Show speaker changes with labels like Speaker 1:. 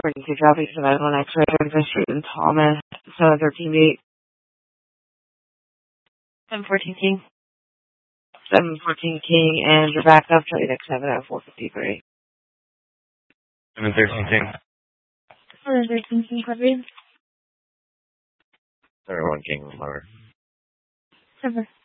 Speaker 1: 42 traffic, 7-1 X-ray, 35th Street in Thomas, 713 beat.
Speaker 2: 714 King.
Speaker 1: 714 King, and you're back up, Charlie Deck 7 at 453.
Speaker 3: 713 King.
Speaker 2: 713 King, copy.
Speaker 3: 7-1 King, remember.
Speaker 2: Cover.